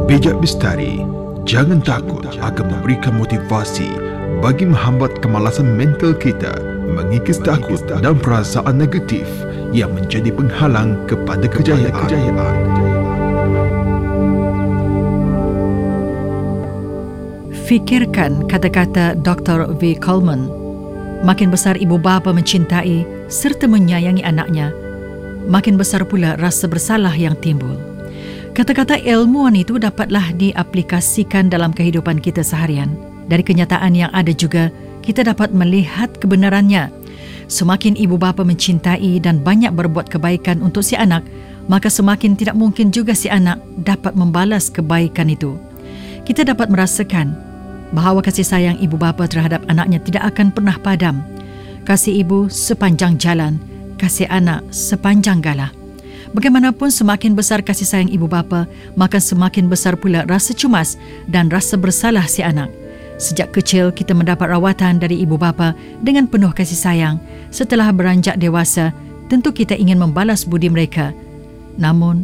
Bijak Bestari, jangan takut akan memberikan motivasi bagi menghambat kemalasan mental kita, mengikis takut dan perasaan negatif yang menjadi penghalang kepada kejayaan. Fikirkan kata-kata Dr. V. Coleman. Makin besar ibu bapa mencintai serta menyayangi anaknya, makin besar pula rasa bersalah yang timbul. Kata-kata ilmuwan itu dapatlah diaplikasikan dalam kehidupan kita seharian. Dari kenyataan yang ada juga, kita dapat melihat kebenarannya. Semakin ibu bapa mencintai dan banyak berbuat kebaikan untuk si anak, maka semakin tidak mungkin juga si anak dapat membalas kebaikan itu. Kita dapat merasakan bahawa kasih sayang ibu bapa terhadap anaknya tidak akan pernah padam. Kasih ibu sepanjang jalan, kasih anak sepanjang galah. Bagaimanapun semakin besar kasih sayang ibu bapa, maka semakin besar pula rasa cemas dan rasa bersalah si anak. Sejak kecil kita mendapat rawatan dari ibu bapa dengan penuh kasih sayang. Setelah beranjak dewasa, tentu kita ingin membalas budi mereka. Namun